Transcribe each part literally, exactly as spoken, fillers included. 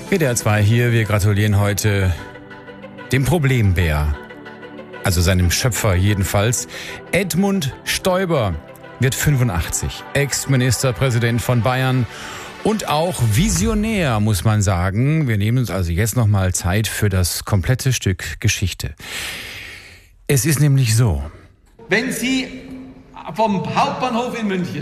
W D R zwei hier, wir gratulieren heute dem Problembär, also seinem Schöpfer jedenfalls. Edmund Stoiber wird fünfundachtzig, Ex-Ministerpräsident von Bayern und auch Visionär, muss man sagen. Wir nehmen uns also jetzt nochmal Zeit für das komplette Stück Geschichte. Es ist nämlich so: Wenn Sie vom Hauptbahnhof in München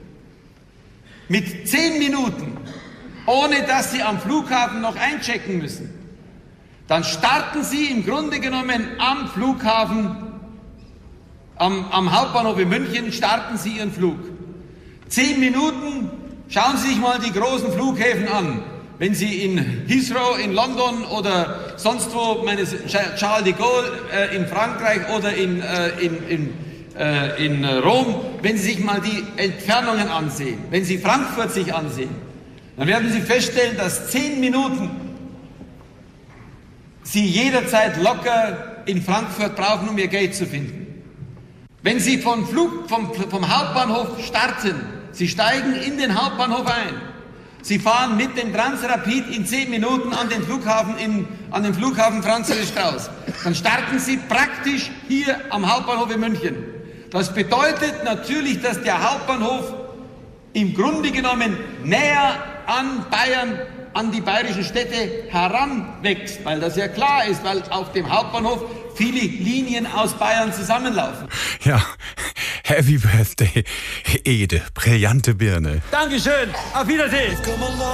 mit zehn Minuten, ohne dass Sie am Flughafen noch einchecken müssen, dann starten Sie im Grunde genommen am Flughafen, am, am Hauptbahnhof in München, starten Sie Ihren Flug. Zehn Minuten, schauen Sie sich mal die großen Flughäfen an. Wenn Sie in Heathrow in London oder sonst wo, meine Charles de Gaulle äh, in Frankreich oder in, äh, in, in, äh, in Rom, wenn Sie sich mal die Entfernungen ansehen, wenn Sie Frankfurt sich ansehen, dann werden Sie feststellen, dass zehn Minuten Sie jederzeit locker in Frankfurt brauchen, um Ihr Gate zu finden. Wenn Sie vom, Flug, vom, vom Hauptbahnhof starten, Sie steigen in den Hauptbahnhof ein, Sie fahren mit dem Transrapid in zehn Minuten an den Flughafen, in, an den Flughafen Franz Josef Strauß, dann starten Sie praktisch hier am Hauptbahnhof in München. Das bedeutet natürlich, dass der Hauptbahnhof im Grunde genommen näher an Bayern, an die bayerischen Städte heranwächst, weil das ja klar ist, weil auf dem Hauptbahnhof viele Linien aus Bayern zusammenlaufen. Ja, Happy Birthday, Ede, brillante Birne. Dankeschön, auf Wiedersehen.